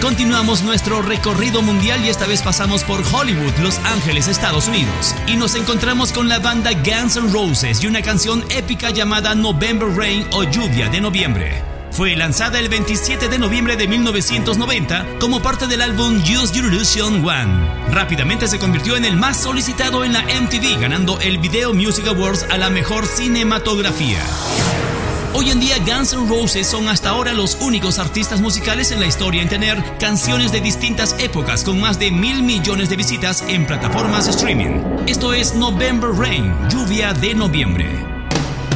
Continuamos nuestro recorrido mundial y esta vez pasamos por Hollywood, Los Ángeles, Estados Unidos. Y nos encontramos con la banda Guns N' Roses y una canción épica llamada November Rain o Lluvia de Noviembre. Fue lanzada el 27 de noviembre de 1990 como parte del álbum Use Your Illusion 1. Rápidamente se convirtió en el más solicitado en la MTV, ganando el Video Music Awards a la mejor cinematografía. Hoy en día Guns N' Roses son hasta ahora los únicos artistas musicales en la historia en tener canciones de distintas épocas con más de 1.000 millones de visitas en plataformas de streaming. Esto es November Rain, Lluvia de Noviembre.